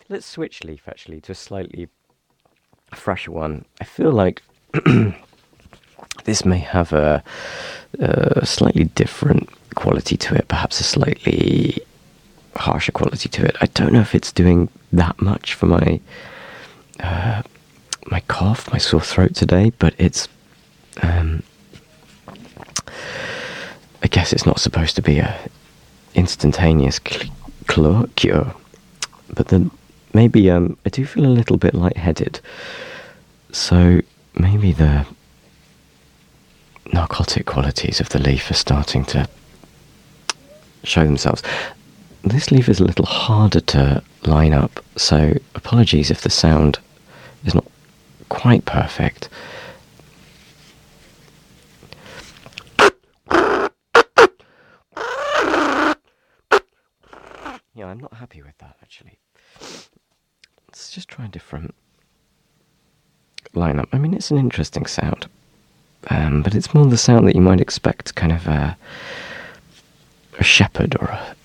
Let's switch leaf actually to a slightly fresher one. I feel like this may have a slightly different quality to it, perhaps a slightly harsher quality to it. I don't know if it's doing that much for my my cough, my sore throat today, but it's I guess it's not supposed to be a instantaneous cure, but then maybe I do feel a little bit lightheaded, so maybe the narcotic qualities of the leaf are starting to show themselves. This leaf is a little harder to line up, so apologies if the sound is not quite perfect. Yeah, I'm not happy with that, actually. Let's just try a different lineup. I mean, it's an interesting sound, but it's more the sound that you might expect kind of a shepherd or